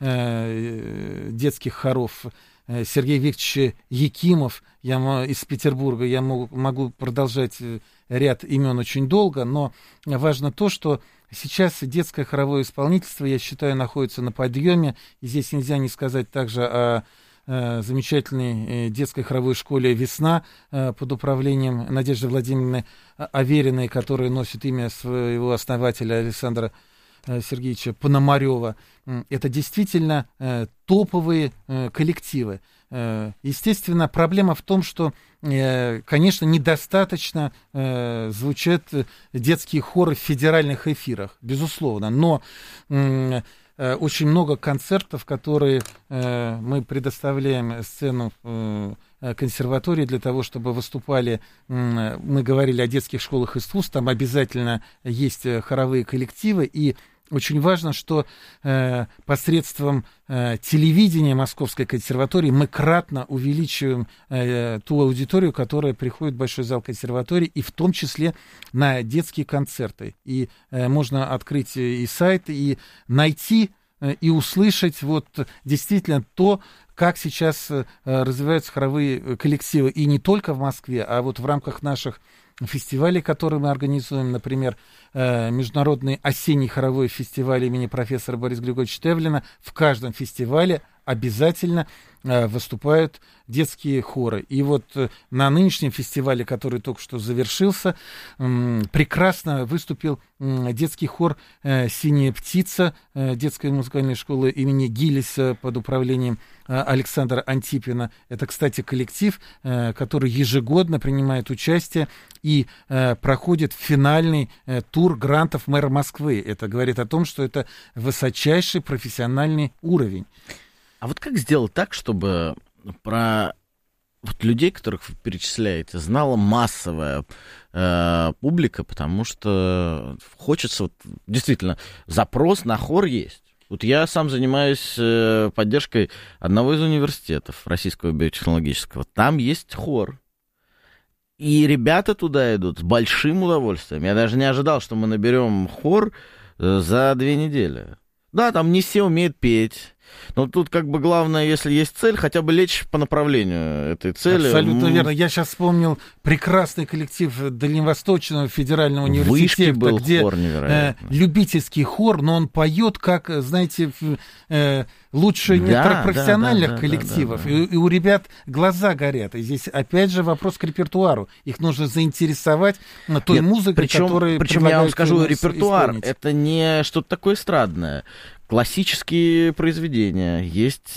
детских хоров, Сергей Викторович Якимов из Петербурга, я могу продолжать ряд имен очень долго, но важно то, что сейчас детское хоровое исполнительство, я считаю, находится на подъеме, и здесь нельзя не сказать также о замечательной детской хоровой школе «Весна» под управлением Надежды Владимировны Авериной, которая носит имя своего основателя Александра Сергеевича Пономарева. Это действительно топовые коллективы. Естественно, проблема в том, что, конечно, недостаточно звучат детские хоры в федеральных эфирах, безусловно, но очень много концертов, которые мы предоставляем сцену консерватории для того, чтобы выступали, мы говорили о детских школах искусств, там обязательно есть хоровые коллективы, и очень важно, что посредством телевидения Московской консерватории мы кратно увеличиваем ту аудиторию, которая приходит в Большой зал консерватории, и в том числе на детские концерты. И можно открыть и сайт, и найти, и услышать вот действительно то, как сейчас развиваются хоровые коллективы. И не только в Москве, а вот в рамках наших фестивалей, которые мы организуем, например, Международный осенний хоровой фестиваль имени профессора Бориса Григорьевича Тевлина. В каждом фестивале обязательно выступают детские хоры. И вот на нынешнем фестивале, который только что завершился, прекрасно выступил детский хор «Синяя птица» детской музыкальной школы имени Гиллиса под управлением Александра Антипина. Это, кстати, коллектив, который ежегодно принимает участие и проходит финальный тур грантов мэра Москвы. Это говорит о том, что это высочайший профессиональный уровень. А вот как сделать так, чтобы про вот людей, которых вы перечисляете, знала массовая публика, потому что хочется, вот, действительно, запрос на хор есть. Вот я сам занимаюсь поддержкой одного из университетов Российского биотехнологического. Там есть хор. И ребята туда идут с большим удовольствием. Я даже не ожидал, что мы наберем хор за 2 недели. Да, там не все умеют петь. Но тут как бы главное, если есть цель, хотя бы лечь по направлению этой цели. Абсолютно верно. Я сейчас вспомнил прекрасный коллектив Дальневосточного федерального университета, был где хор любительский хор, но он поет, как, знаете, лучше некоторых профессиональных коллективов. Да. И у ребят глаза горят. И здесь опять же вопрос к репертуару. Их нужно заинтересовать той музыкой, которая... Причем я вам скажу, репертуар — это не что-то такое эстрадное. Классические произведения, есть,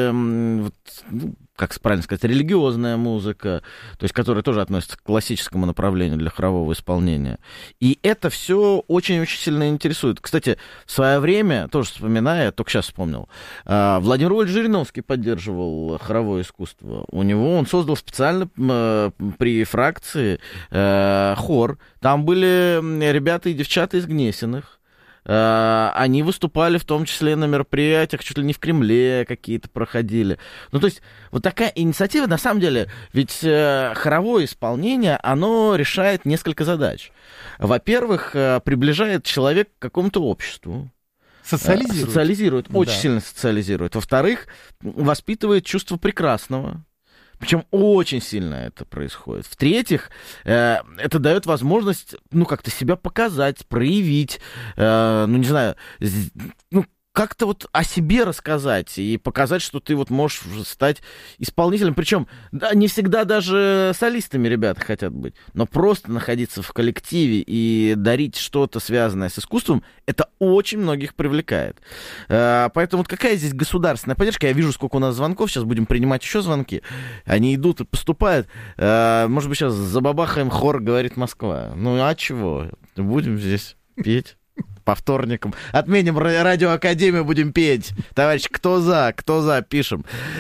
как правильно сказать, религиозная музыка, то есть, которая тоже относится к классическому направлению для хорового исполнения. И это все очень-очень сильно интересует. Кстати, в свое время, тоже вспоминая, только сейчас вспомнил, Владимир Ильич Жириновский поддерживал хоровое искусство. У него он создал специально при фракции хор. Там были ребята и девчата из Гнесиных. Они выступали в том числе на мероприятиях, чуть ли не в Кремле какие-то проходили. Ну, то есть, вот такая инициатива, на самом деле, ведь хоровое исполнение, оно решает несколько задач. Во-первых, приближает человека к какому-то обществу. Социализирует, очень сильно социализирует. Во-вторых, воспитывает чувство прекрасного. Причем очень сильно это происходит. В-третьих, это дает возможность, как-то себя показать, проявить, как-то вот о себе рассказать и показать, что ты вот можешь стать исполнителем. Причем да, не всегда даже солистами ребята хотят быть, но просто находиться в коллективе и дарить что-то, связанное с искусством, это очень многих привлекает. Поэтому вот какая здесь государственная поддержка? Я вижу, сколько у нас звонков, сейчас будем принимать еще звонки. Они идут и поступают. Может быть, сейчас забабахаем хор «Говорит Москва». Ну а чего? Будем здесь петь. По вторникам. Отменим радиоакадемию, будем петь. Товарищи, кто за, пишем.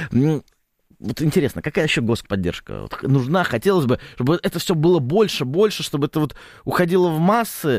Вот интересно, какая еще господдержка вот нужна? Хотелось бы, чтобы это все было больше, чтобы это вот уходило в массы.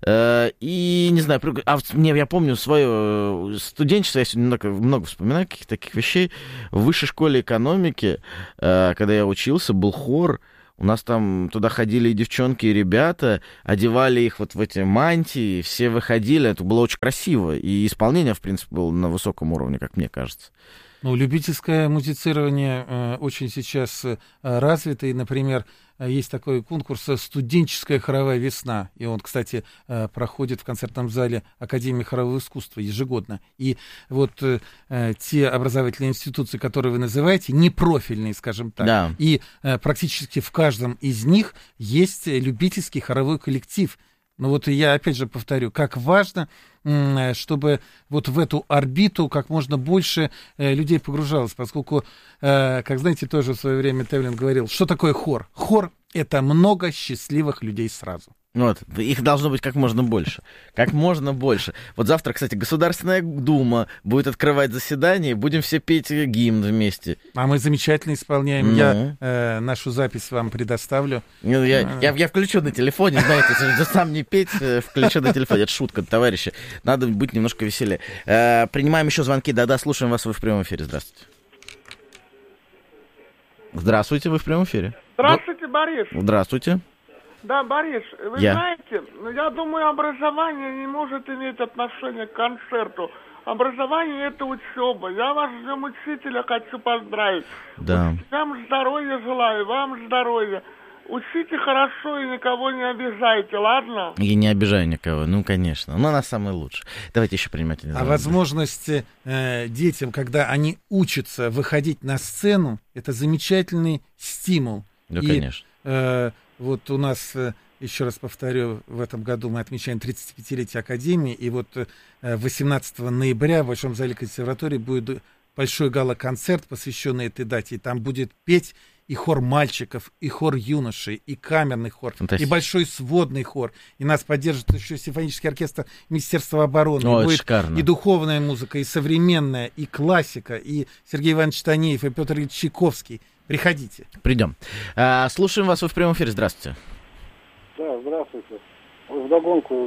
И, не знаю, я помню свое студенчество, я сегодня много вспоминаю каких-то таких вещей. В высшей школе экономики, когда я учился, был хор. У нас там туда ходили и девчонки, и ребята, одевали их вот в эти мантии, все выходили, это было очень красиво, и исполнение, в принципе, было на высоком уровне, как мне кажется. Ну, любительское музицирование очень сейчас развито, и, например, есть такой конкурс «Студенческая хоровая весна», и он, кстати, проходит в концертном зале Академии хорового искусства ежегодно. И вот те образовательные институции, которые вы называете, непрофильные, скажем так, да. И практически в каждом из них есть любительский хоровой коллектив. Ну вот я опять же повторю, как важно, чтобы вот в эту орбиту как можно больше людей погружалось, поскольку, как знаете, тоже в свое время Тевлин говорил, что такое хор? Хор — это много счастливых людей сразу. Вот, их должно быть как можно больше. Как можно больше. Вот завтра, кстати, Государственная Дума будет открывать заседание, будем все петь гимн вместе. А мы замечательно исполняем. Я нашу запись вам предоставлю. Я включу на телефоне, знаете, если сам не петь, включу на телефоне. Это шутка, товарищи. Надо быть немножко веселее. Принимаем еще звонки. Да-да, слушаем вас, вы в прямом эфире. Здравствуйте. Здравствуйте, вы в прямом эфире. Здравствуйте, Борис. Здравствуйте. Да, Борис, вы знаете, я думаю, образование не может иметь отношения к концерту. Образование — это учеба. Я вас, учителя, хочу поздравить. Да. Вам здоровья желаю, вам здоровья. Учите хорошо и никого не обижайте, ладно? Я не обижаю никого, ну, конечно. Но она самая лучшая. Давайте еще принимать. А возможность детям, когда они учатся выходить на сцену, это замечательный стимул. Да, конечно. Вот у нас, еще раз повторю, в этом году мы отмечаем 35-летие Академии, и вот 18 ноября в Большом зале консерватории будет большой гала-концерт, посвященный этой дате, и там будет петь и хор мальчиков, и хор юношей, и камерный хор, и большой сводный хор, и нас поддержит еще симфонический оркестр Министерства обороны. О, будет шикарно. И духовная музыка, и современная, и классика, и Сергей Иванович Танеев, и Петр Ильич Чайковский. Приходите. Придем. Слушаем вас, вы в прямом эфире. Здравствуйте. Да, здравствуйте. Вдогонку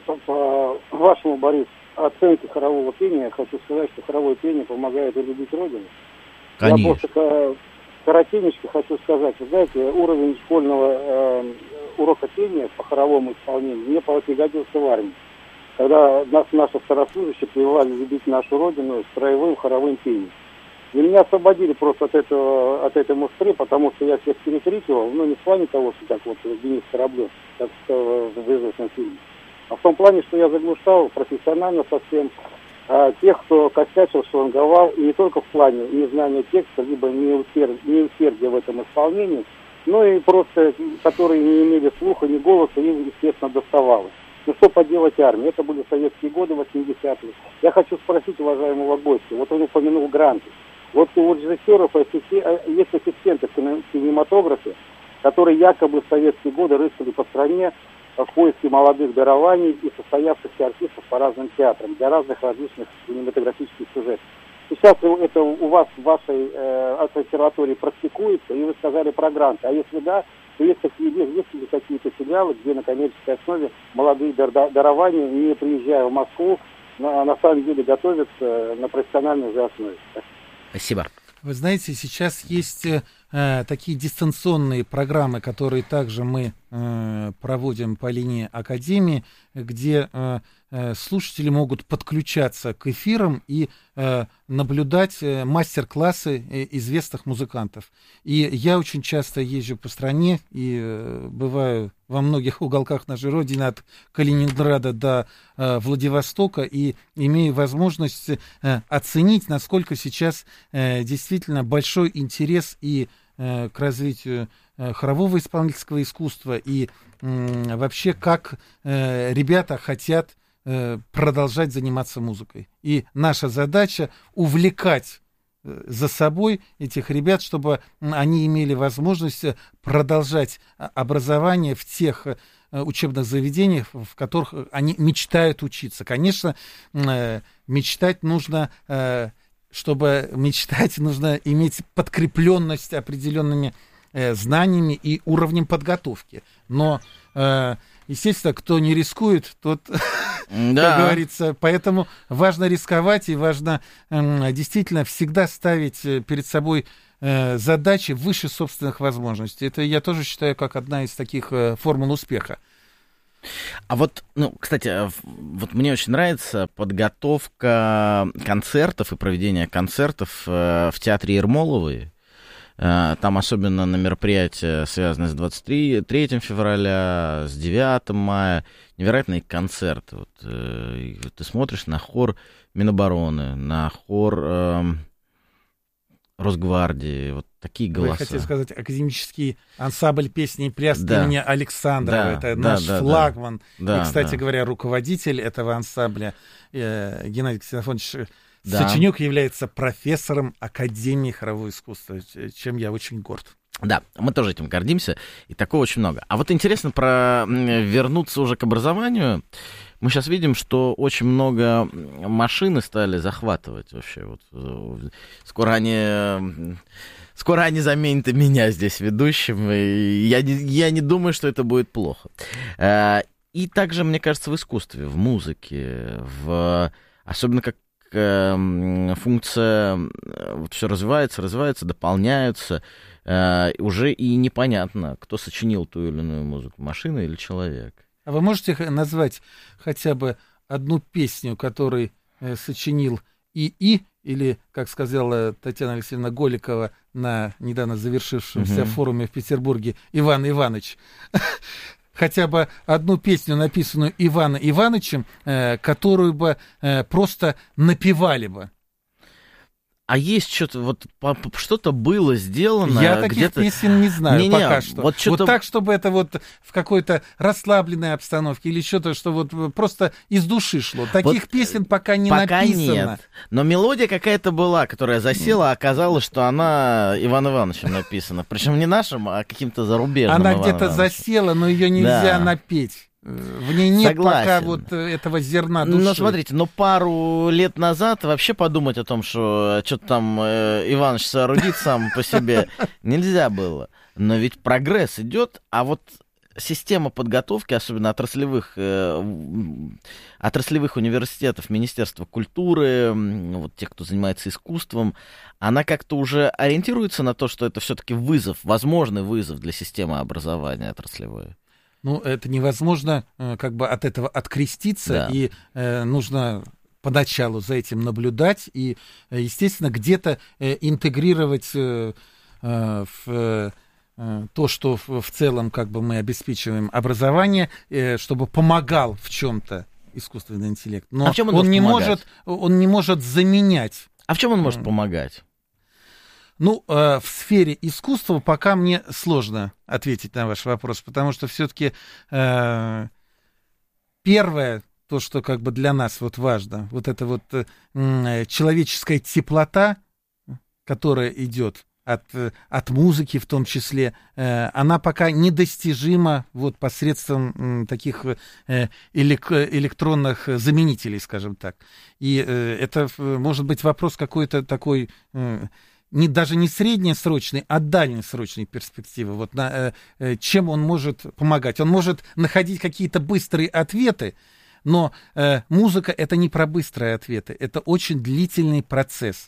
по вашему, Борис, оценке хорового пения, хочу сказать, что хоровое пение помогает и любить Родину. Конечно. Я просто коротенечко хочу сказать. Вы знаете, уровень школьного урока пения по хоровому исполнению мне пригодился в армии. Когда наши старослужащие прививали любить нашу Родину строевым хоровым пением. И меня освободили просто от этой мустры, потому что я всех перекрикивал, ну, не в плане того, что как вот Денис Кораблев, как в известном фильме, а в том плане, что я заглушал профессионально совсем тех, кто косячил, шланговал, и не только в плане незнания текста, либо неусердия в этом исполнении, но и просто, которые не имели слуха, ни голоса, им, естественно, доставалось. Ну, что поделать армии? Это были советские годы, 80-е. Я хочу спросить уважаемого гостя, вот он упомянул гранты. Вот у режиссеров есть ассистенты в кинематографе, которые якобы в советские годы рыскали по стране в поиске молодых дарований и состоявшихся артистов по разным театрам для разных различных кинематографических сюжетов. Сейчас это у вас в вашей консерватории практикуется, и вы сказали про гранты. А если да, то есть ли какие-то филиалы, где на коммерческой основе молодые дарования, не приезжая в Москву, на самом деле готовятся на профессиональной же основе? Спасибо. Вы знаете, сейчас есть такие дистанционные программы, которые также мы проводим по линии Академии, где слушатели могут подключаться к эфирам и наблюдать мастер-классы известных музыкантов. И я очень часто езжу по стране и бываю во многих уголках нашей Родины, от Калининграда до Владивостока, и имею возможность оценить, насколько сейчас действительно большой интерес и к развитию хорового исполнительского искусства, и вообще как ребята хотят продолжать заниматься музыкой. И наша задача увлекать за собой этих ребят, чтобы они имели возможность продолжать образование в тех учебных заведениях, в которых они мечтают учиться. Конечно, мечтать нужно, чтобы мечтать, нужно иметь подкрепленность определенными знаниями и уровнем подготовки. Но, естественно, кто не рискует, тот, как говорится, поэтому важно рисковать и важно действительно всегда ставить перед собой задачи выше собственных возможностей. Это я тоже считаю как одна из таких формул успеха. А вот, кстати, вот мне очень нравится подготовка концертов и проведение концертов в театре Ермоловой. Там особенно на мероприятия, связанные с 23 февраля, с 9 мая, невероятные концерты. Вот, ты смотришь на хор Минобороны, на хор Росгвардии, вот такие голоса. Вы хотите сказать, академический ансамбль песни и пляски имени Александрова, это наш флагман. И, кстати говоря, руководитель этого ансамбля Геннадий Ксенофонович Сочинюк является профессором Академии хорового искусства, чем я очень горд. Да, мы тоже этим гордимся, и такого очень много. А вот интересно вернуться уже к образованию. Мы сейчас видим, что очень много машины стали захватывать вообще. Вот, скоро они заменят и меня здесь ведущим, и я не думаю, что это будет плохо. И также, мне кажется, в искусстве, в музыке, особенно как функция вот все развивается, дополняются, уже и непонятно, кто сочинил ту или иную музыку, машина или человек. А вы можете назвать хотя бы одну песню, которую сочинил ИИ, или, как сказала Татьяна Алексеевна Голикова на недавно завершившемся форуме в Петербурге, Иван Иванович? Хотя бы одну песню, написанную Иваном Ивановичем, которую бы просто напевали бы. А есть что-то, вот что-то было сделано? Я таких песен не знаю пока что. Вот так, чтобы это вот в какой-то расслабленной обстановке или что-то, что вот просто из души шло. Таких песен пока не написано. Нет. Но мелодия какая-то была, которая засела, а оказалось, что она Иваном Ивановичем написана. Причем не нашим, а каким-то зарубежным. Она где-то засела, но ее нельзя напеть. В ней нет пока вот этого зерна души. Но смотрите, пару лет назад вообще подумать о том, что что-то там Иваныч соорудит сам по себе, нельзя было. Но ведь прогресс идет, а вот система подготовки, особенно отраслевых университетов, Министерства культуры, вот тех, кто занимается искусством, она как-то уже ориентируется на то, что это все-таки вызов, возможный вызов для системы образования отраслевой. Это невозможно как бы от этого откреститься, и нужно поначалу за этим наблюдать и, естественно, где-то интегрировать в то, что в целом как бы мы обеспечиваем образование, чтобы помогал в чем-то искусственный интеллект. Но в чем он не может заменять. А в чем он может помогать? В сфере искусства пока мне сложно ответить на ваш вопрос, потому что все-таки первое, то, что как бы для нас вот важно, вот эта вот человеческая теплота, которая идет от музыки в том числе, она пока недостижима вот посредством таких электронных заменителей, скажем так. И это может быть вопрос какой-то такой... даже не среднесрочной, а дальнесрочной перспективы. Вот чем он может помогать? Он может находить какие-то быстрые ответы, но музыка — это не про быстрые ответы, это очень длительный процесс.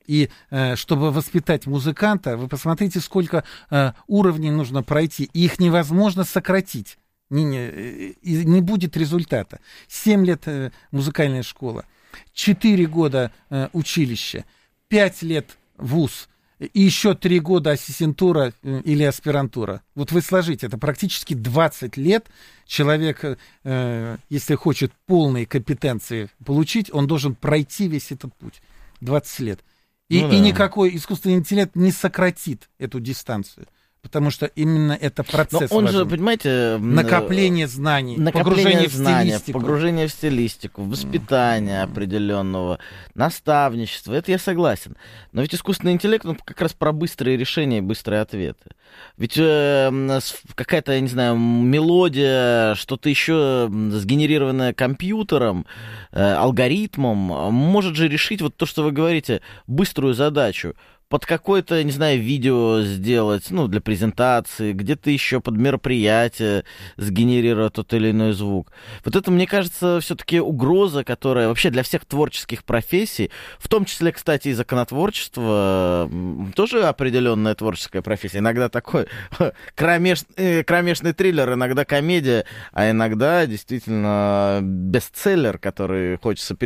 И чтобы воспитать музыканта, вы посмотрите, сколько уровней нужно пройти. И их невозможно сократить. Не будет результата. 7 лет музыкальная школа, 4 года училище, 5 лет вуз, и еще 3 года ассистентура или аспирантура. Вот вы сложите, это практически 20 лет. Человек, если хочет полные компетенции получить, он должен пройти весь этот путь. 20 лет. И никакой искусственный интеллект не сократит эту дистанцию. Потому что именно это процесс. Но он важен. же, понимаете... Накопление знаний, погружение в стилистику, воспитание определенного, наставничество. Это я согласен. Но ведь искусственный интеллект, он как раз про быстрые решения и быстрые ответы. Ведь какая-то, я не знаю, мелодия, что-то еще сгенерированное компьютером, алгоритмом, может же решить вот то, что вы говорите, быструю задачу. Под какое-то, не знаю, видео сделать, для презентации, где-то еще под мероприятие сгенерировать тот или иной звук. Вот это, мне кажется, все-таки угроза, которая вообще для всех творческих профессий, в том числе, кстати, и законотворчество, тоже определенная творческая профессия. Иногда такой кромешный триллер, иногда комедия, а иногда действительно бестселлер, который хочется